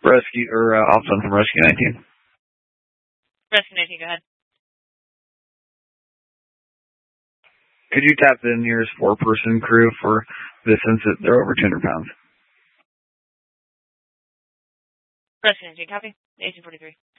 Rescue, or Austin from Rescue 19. Rescue 19, go ahead. Could you tap the nearest 4-person crew for this since they're over 200 pounds? Rescue 19, copy. 1843.